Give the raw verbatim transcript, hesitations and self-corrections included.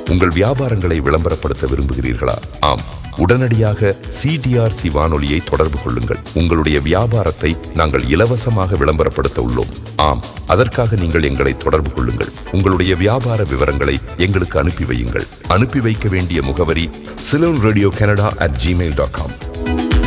உங்கள் வியாபாரங்களை விளம்பரப்படுத்த விரும்புகிறீர்களா? ஆம், உடனடியாக சிடிஆர்சி வானொலியை தொடர்பு கொள்ளுங்கள். உங்களுடைய வியாபாரத்தை நாங்கள் இலவசமாக விளம்பரப்படுத்த உள்ளோம். ஆம், அதற்காக நீங்கள் எங்களை தொடர்பு கொள்ளுங்கள். உங்களுடைய வியாபார விவரங்களை எங்களுக்கு அனுப்பி வையுங்கள். அனுப்பி வைக்க வேண்டிய முகவரி Ceylon radio Canada at Gmail dot com.